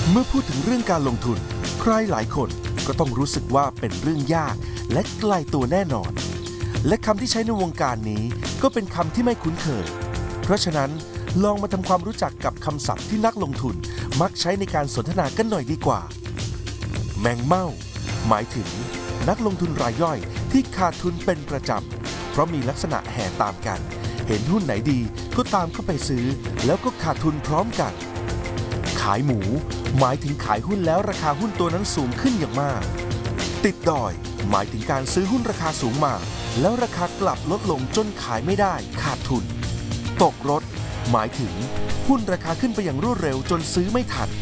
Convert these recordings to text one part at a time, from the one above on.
เมื่อพูดถึงเรื่องการลงทุนใครหลายคนก็ต้องรู้สึกว่าเป็นเรื่องยากและไกลตัวแน่นอนและคำที่ใช้ในวงการนี้ก็เป็นคำที่ไม่คุ้นเคยเพราะฉะนั้นลองมาทำความรู้จักกับคำศัพท์ที่นักลงทุนมักใช้ในการสนทนากันหน่อยดีกว่าแมงเม่าหมายถึงนักลงทุนรายย่อยที่ขาดทุนเป็นประจำเพราะมีลักษณะแห่ตามกันเห็นหุ้นไหนดีก็ตามเข้าไปซื้อแล้วก็ขาดทุนพร้อมกันขายหมูหมายถึงขายหุ้นแล้วราคาหุ้นตัวนั้นสูงขึ้นอย่างมากติดดอยหมายถึงการซื้อหุ้นราคาสูงมาแล้วราคากลับลดลงจนขายไม่ได้ขาดทุนตกรถหมายถึงหุ้นราคาขึ้นไปอย่างรวดเร็วจนซื้อไม่ทัน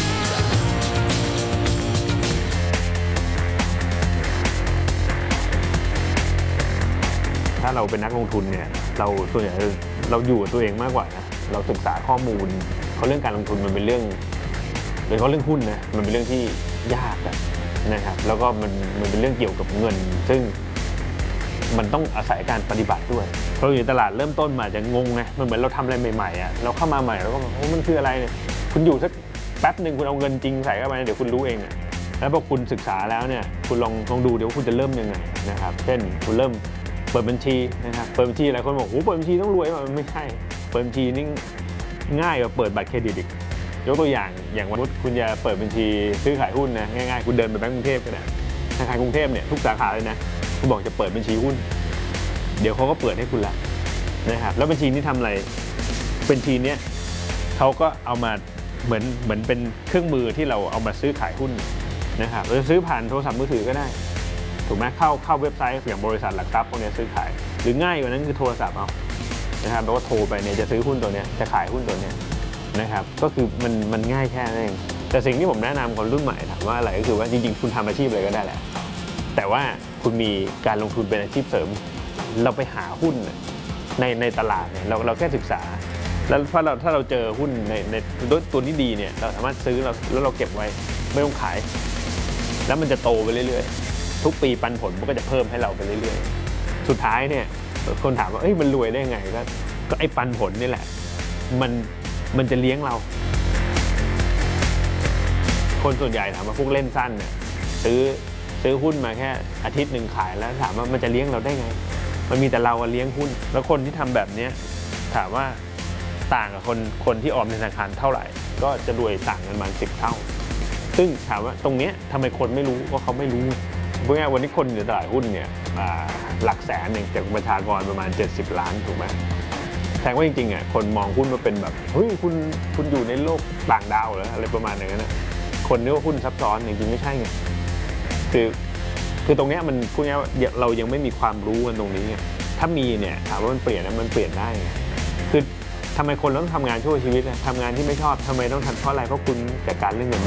ถ้าเราเป็นนักลงทุนเนี่ยเราส่วนใหญ่เราอยู่กับตัวเองมากกว่านะเราศึกษาข้อมูลเพราะเรื่องการลงทุนมันเป็นเรื่องโดยเฉพาะเรื่องหุ้นนะมันเป็นเรื่องที่ยากนะครับแล้วก็มันเป็นเรื่องเกี่ยวกับเงินซึ่งมันต้องอาศัยการปฏิบัติด้วยเพราะอยู่ในตลาดเริ่มต้นมาจะงงไงมันเหมือนเราทำอะไรใหม่ๆอ่ะเราเข้ามาใหม่แล้วก็โอ้มันคืออะไรเนี่ยคุณอยู่สักแป๊บหนึ่งคุณเอาเงินจริงใส่เข้าไปเดี๋ยวคุณรู้เองเนี่ยแล้วพอคุณศึกษาแล้วเนี่ยคุณลองดูเดี๋ยวคุณจะเริ่มยังไงนะครับเช่นคุณเริ่มเปิดบัญชีนะครับเปิดบัญชีหลายคนบอกโอ้เปิดบัญชีต้องรวยมันไม่ใช่เปิดบัญชีนี่ง่ายกว่าเปิดบัตรเครดิตอีกยกตัวอย่างสมมติคุณจะเปิดบัญชีซื้อขายหุ้นนะง่ายๆคุณเดินไปแบงก์กรุงเทพก็ได้ธนาคารกรุงเทพเนี่ยทุกสาขาเลยนะคุณบอกจะเปิดบัญชีหุ้นเดี๋ยวเขาก็เปิดให้คุณละนะครับแล้วบัญชีนี้ทำอะไรบัญชีนี้เขาก็เอามาเหมือนเป็นเครื่องมือที่เราเอามาซื้อขายหุ้นนะครับเราจะซื้อผ่านโทรศัพท์มือถือก็ได้ถูกไหมเข้าเว็บไซต์อย่างบริษัทหลักทรัพย์พวกนี้ซื้อขายหรือง่ายกว่านั้นคือโทรศัพท์เอานะครับแปลว่าโทรไปเนี่ยจะซื้อหุ้นตัวนี้จะขายหุ้นตัวนี้นะครับก็คือมันง่ายแค่นั้นเองแต่สิ่งที่ผมแนะนำคนรุ่นใหม่ถามว่าอะไรก็คือว่าจริงๆคุณทำอาชีพอะไรก็ได้แหละแต่ว่าคุณมีการลงทุนเป็นอาชีพเสริมเราไปหาหุ้นในตลาดเนี่ยเราแค่ศึกษาแล้วถ้าเราเจอหุ้นในตัวนี้ดีเนี่ยเราสามารถซื้อแล้วเราเก็บไว้ไม่ต้องขายแล้วมันจะโตไปเรื่อยๆทุกปีปันผลมันก็จะเพิ่มให้เราไปเรื่อยๆสุดท้ายเนี่ยคนถามว่าเอ้ยมันรวยได้ไงก็ไอ้ปันผลนี่แหละมันจะเลี้ยงเราคนส่วนใหญ่ถามว่าพวกเล่นสั้นเนี่ยซื้อหุ้นมาแค่อาทิตย์หนึ่งขายแล้วถามว่ามันจะเลี้ยงเราได้ไงมันมีแต่เราเลี้ยงหุ้นแล้วคนที่ทำแบบนี้ถามว่าต่างกับคนที่ออมในธนาคารเท่าไหร่ก็จะรวยต่างกันประมาณ10 เท่าซึ่งถามว่าตรงนี้ทำไมคนไม่รู้ว่าเขาไม่รู้เพราะงั้นวันนี้คนในตลาดหุ้นเนี่ยหลักแสนเองจากประชากรประมาณ70 ล้านถูกไหมแสดงว่าจริงๆคนมองหุ้นว่าเป็นแบบเฮ้ยคุณอยู่ในโลกต่างดาวเหรออะไรประมาณอย่างนั้นนะคนนึกว่าหุ้นซับซ้อนจริงๆไม่ใช่ไงคือตรงนี้มันพูดง่ายว่าเรายังไม่มีความรู้กันตรงนี้ไงถ้ามีเนี่ยถามว่ามันเปลี่ยนนะมันเปลี่ยนได้ไงคือทำไมคนต้องทำงานชั่วชีวิตทำงานที่ไม่ชอบทำไมต้องทำเพราะอะไรเพราะคุณจัดการเรื่องเงิน